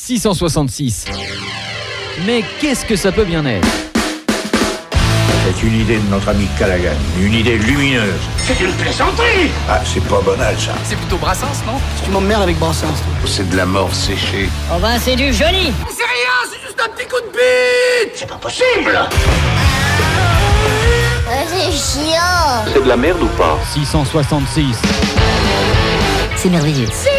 666. Mais qu'est-ce que ça peut bien être? C'est une idée de notre ami Callaghan, une idée lumineuse. C'est une plaisanterie. Ah, c'est pas banal, ça. C'est plutôt Brassens, non? Tu m'emmerdes avec Brassens, toi. C'est de la mort séchée. Oh ben c'est du joli. C'est rien, c'est juste un petit coup de bite. C'est pas possible. C'est chiant. C'est de la merde ou pas? 666. C'est merveilleux.